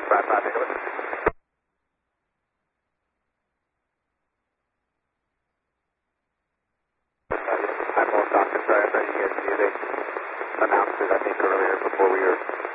55 Nicholas. I'm more Doctor, sorry, I thought you guys did it. Announced it, I think, earlier before we were